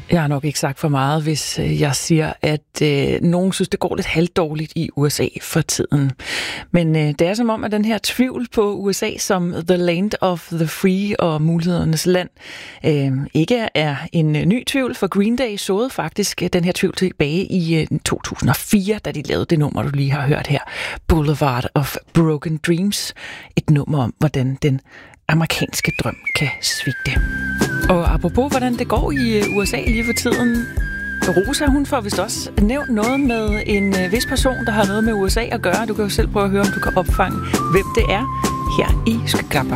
Jeg har nok ikke sagt for meget, hvis jeg siger, at nogen synes, det går lidt halvdårligt i USA for tiden. Men det er som om, at den her tvivl på USA som the land of the free og mulighedernes land ikke er en ny tvivl, for Green Day såede faktisk den her tvivl tilbage i 2004, da de lavede det nummer, du lige har hørt her, Boulevard of Broken Dreams. Et nummer om, hvordan den amerikanske drøm kan svigte. Og apropos, hvordan det går i USA lige for tiden. Rosa, hun får vist også nævnt noget med en vis person, der har noget med USA at gøre. Du kan jo selv prøve at høre, om du kan opfange, hvem det er her i Skyggeklapper.